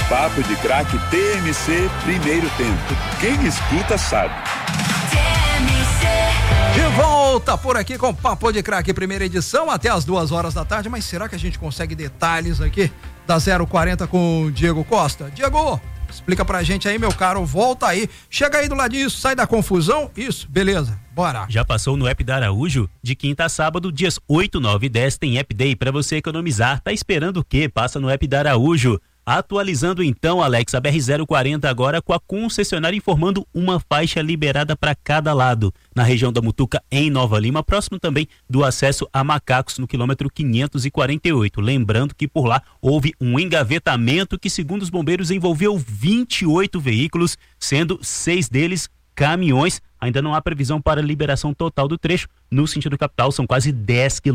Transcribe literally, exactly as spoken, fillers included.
Papo de Craque T M C, primeiro tempo. Quem escuta sabe. De volta por aqui com Papo de Craque, primeira edição, até as duas horas da tarde. Mas será que a gente consegue detalhes aqui da zero quarenta com o Diego Costa? Diego, explica pra gente aí, meu caro, volta aí. Chega aí do ladinho, sai da confusão. Isso, beleza, bora. Já passou no app da Araújo? De quinta a sábado, dias oito, nove e dez, tem App Day pra você economizar. Tá esperando o quê? Passa no app da Araújo. Atualizando então, Alex, a B R zero quarenta agora com a concessionária informando uma faixa liberada para cada lado. Na região da Mutuca, em Nova Lima, próximo também do acesso a Macacos, no quilômetro quinhentos e quarenta e oito. Lembrando que por lá houve um engavetamento que, segundo os bombeiros, envolveu vinte e oito veículos, sendo seis deles caminhões. Ainda não há previsão para liberação total do trecho. No sentido capital, são quase dez quilômetros.